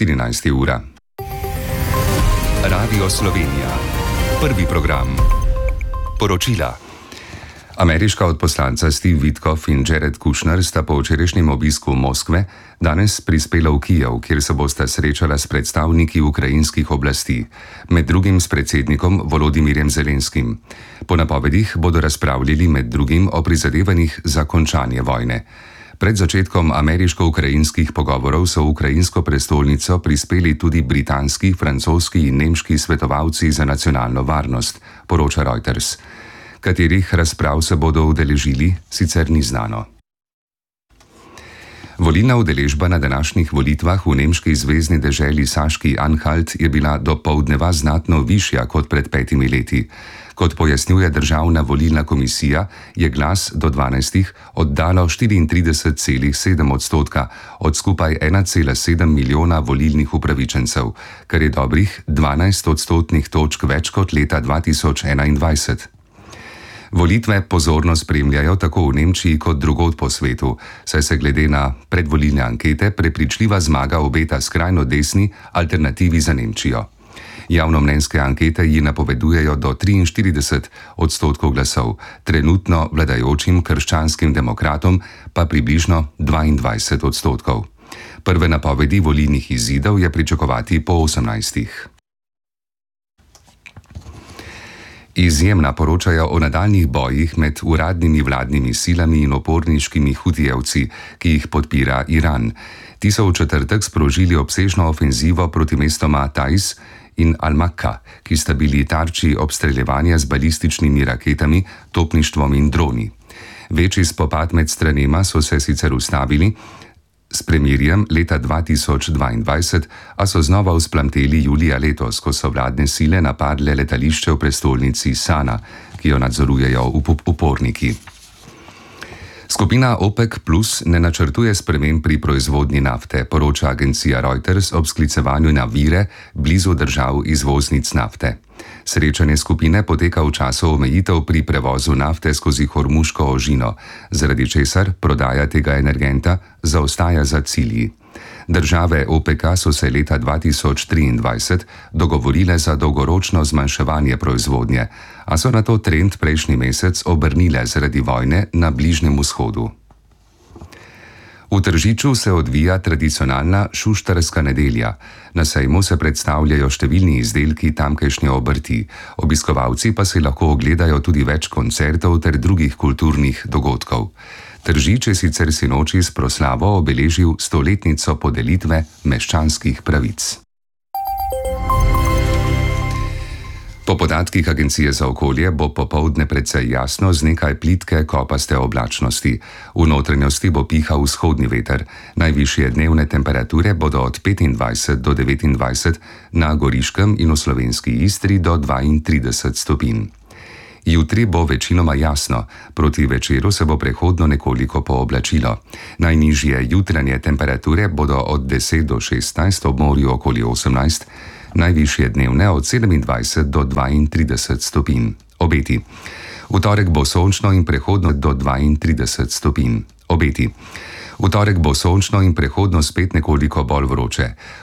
14. ura. Radio Slovenija. Prvi program. Poročila. Ameriška odposlanca Steve Witkoff in Jared Kushner sta po včerajšnjem obisku Moskve danes prispela v Kijev, kjer se bosta srečala s predstavniki ukrajinskih oblasti, med drugim s predsednikom Volodimirjem Zelenskim. Po napovedih bodo razpravljali med drugim o prizadevanjih za končanje vojne. Pred začetkom ameriško-ukrajinskih pogovorov so v ukrajinsko prestolnico prispeli tudi britanski, francoski in nemški svetovalci za nacionalno varnost, poroča Reuters. Katerih razprav se bodo udeležili, sicer ni znano. Volilna udeležba na današnjih volitvah v nemški zvezni deželi Saški-Anhalt je bila do poldneva znatno višja kot pred 5 leti. Kot pojasnjuje Državna volilna komisija, je glas do 12 oddalo 34,7% od skupaj 1,7 milijona volilnih upravičencev, kar je dobrih 12 odstotnih točk več kot leta 2021. Volitve pozorno spremljajo tako v Nemčiji kot drugod po svetu, saj se glede na predvolilne ankete prepričljiva zmaga obeta skrajno desni Alternativi za Nemčijo. Javnomnenjske ankete ji napovedujejo do 43% glasov, trenutno vladajočim krščanskim demokratom pa približno 22%. Prve napovedi volilnih izidov je pričakovati po 18. Izjemna poročajo o nadaljnjih bojih med uradnimi vladnimi silami in uporniškimi Hutijevci, ki jih podpira Iran. Ti so v četrtek sprožili obsežno ofenzivo proti mestoma Taiz in Al-Makka, ki sta bili tarči obstreljevanja z balističnimi raketami, topništvom in droni. Večji spopad med stranema so se sicer ustavili s premirjem leta 2022, a so znova vzplamteli julija letos, ko so vladne sile napadle letališče v prestolnici Sana, ki jo nadzorujejo uporniki. Skupina OPEC Plus ne načrtuje sprememb pri proizvodnji nafte, poroča agencija Reuters ob sklicevanju na vire blizu držav izvoznic nafte. Srečanje skupine poteka v času omejitev pri prevozu nafte skozi Hormuško ožino, zaradi česar prodaja tega energenta zaostaja za cilji. Države OPEC so se leta 2023 dogovorile za dolgoročno zmanjševanje proizvodnje, a so na to trend prejšnji mesec obrnile zaradi vojne na Bližnjem vzhodu. V Tržiču se odvija tradicionalna šuštarska nedelja. Na sejmu se predstavljajo številni izdelki tamkajšnje obrti, obiskovalci pa si lahko ogledajo tudi več koncertov ter drugih kulturnih dogodkov. Tržič je sicer sinoči s proslavo obeležil 100-letnico podelitve meščanskih pravic. Po podatkih Agencije za okolje bo popoldne precej jasno z nekaj plitke kopaste oblačnosti. V notranjosti bo pihal vzhodni veter. Najvišje dnevne temperature bodo od 25 do 29, na Goriškem in v slovenski Istri do 32 stopinj. Jutri bo večinoma jasno, proti večeru se bo prehodno nekoliko pooblačilo. Najnižje jutranje temperature bodo od 10 do 16, ob morju okoli 18, najvišje dnevne od 27 do 32 stopinj. Obeti. V torek bo sončno in prehodno do 32 stopinj. Obeti. V torek bo sončno in prehodno spet nekoliko bolj vroče.